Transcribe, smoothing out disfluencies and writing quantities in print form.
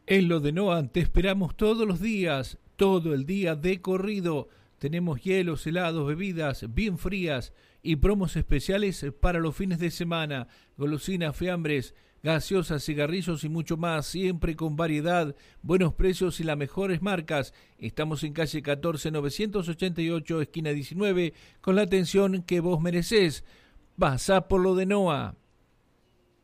En lo de Noa te esperamos todos los días, todo el día de corrido. Tenemos hielos, helados, bebidas bien frías y promos especiales para los fines de semana. Golosinas, fiambres, gaseosas, cigarrillos y mucho más. Siempre con variedad, buenos precios y las mejores marcas. Estamos en calle 14 988, esquina 19, con la atención que vos merecés. Pasá por lo de Noa.